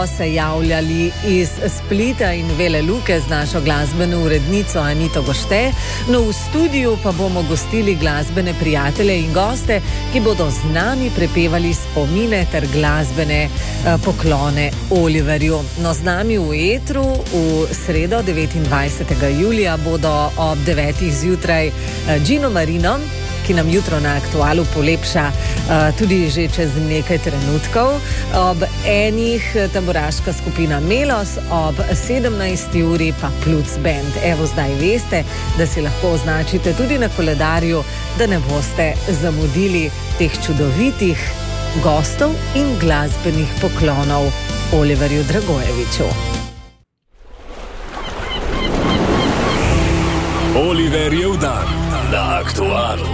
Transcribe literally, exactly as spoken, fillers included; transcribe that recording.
bodo se javljali iz Splita in Vele Luke z našo glasbeno urednico Anito Gošte. No, v studiu pa bomo gostili glasbene prijatelje in goste, ki bodo z nami prepevali spomine ter glasbene uh, poklone Oliverju. No, z nami v etru v sredo devetindvajsetega julija bodo ob devetih zjutraj uh, Gino Marino, ki nam jutro na Aktualu polepša uh, tudi že čez nekaj trenutkov. Ob enih tamburaška skupina Melos, ob sedemnajsti uri pa Pluc Band. Evo, zdaj veste, da si lahko označite tudi na koledarju, da ne boste zamudili teh čudovitih gostov in glasbenih poklonov Oliverju Dragojeviću. Oliverjev dan na Aktualu.